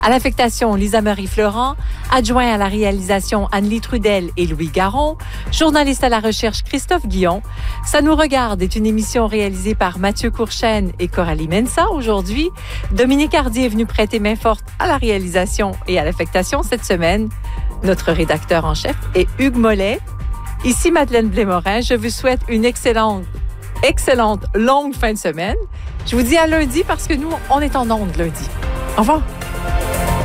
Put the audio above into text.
À l'affectation, Lisa-Marie Florent, adjoint à la réalisation Anne-Lie Trudel et Louis Garon, journaliste à la recherche Christophe Guillon. Ça nous regarde est une émission réalisée par Mathieu Courchaine et Coralie Mensa aujourd'hui. Dominique Hardy est venu prêter main forte à la réalisation et à l'affectation cette semaine. Notre rédacteur en chef est Hugues Mollet. Ici Madeleine Blais-Morin. Je vous souhaite une excellente longue fin de semaine. Je vous dis à lundi parce que nous, on est en ondes lundi. Au revoir.